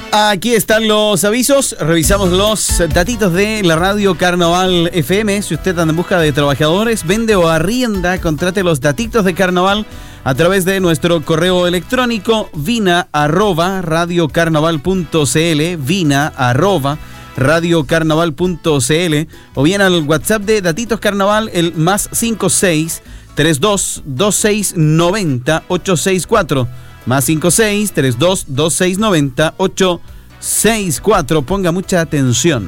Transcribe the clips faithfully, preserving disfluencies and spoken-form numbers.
Aquí están los avisos, revisamos los datitos de la radio Carnaval F M. Si usted anda en busca de trabajadores, vende o arrienda, contrate los datitos de Carnaval a través de nuestro correo electrónico vina arroba radiocarnaval.cl, vina arroba radiocarnaval.cl, o bien al WhatsApp de Datitos Carnaval, el más cinco seis tres dos dos seis nueve cero ocho seis cuatro. Más cinco seis tres dos dos seis nueve cero ocho seis cuatro. Ponga mucha atención.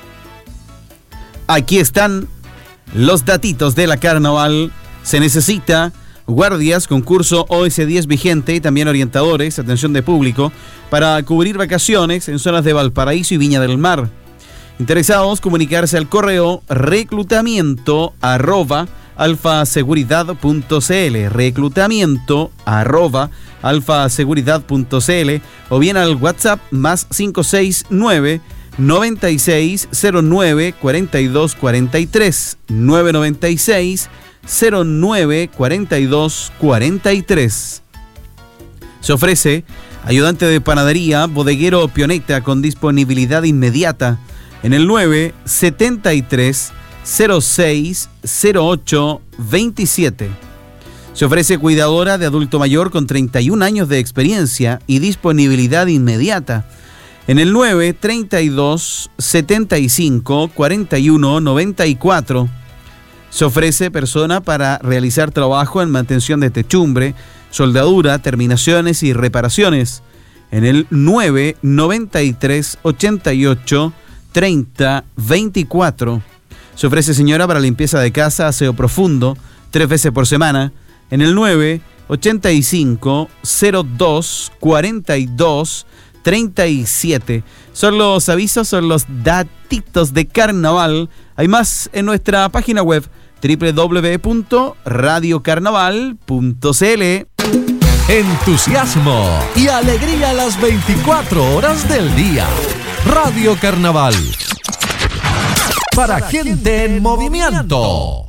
Aquí están los datitos de la Carnaval. Se necesita guardias, concurso O S diez vigente, y también orientadores, atención de público, para cubrir vacaciones en zonas de Valparaíso y Viña del Mar. Interesados, comunicarse al correo reclutamiento arroba alfaseguridad.cl, reclutamiento arroba alfaseguridad.cl, o bien al WhatsApp más cinco seis nueve noventa y seis cero nueve cuarenta y dos cuarenta y tres, nueve noventa y seis cero nueve cuarenta y dos cuarenta y tres. Se ofrece ayudante de panadería, bodeguero Pioneta con disponibilidad inmediata en el nueve setenta y tres cero seis cero ocho veintisiete. Se ofrece cuidadora de adulto mayor con treinta y un años de experiencia y disponibilidad inmediata en el nueve treinta y dos setenta y cinco cuarenta y uno noventa y cuatro. Se ofrece persona para realizar trabajo en mantención de techumbre, soldadura, terminaciones y reparaciones en el nueve noventa y tres ochenta y ocho treinta veinticuatro. Se ofrece señora para limpieza de casa, aseo profundo, tres veces por semana, en el nueve ochenta y cinco cero dos cuarenta y dos treinta y siete. Son los avisos, son los datitos de Carnaval. Hay más en nuestra página web doble u doble u doble u punto radio carnaval punto c l. Entusiasmo y alegría las veinticuatro horas del día. Radio Carnaval. Para gente en movimiento.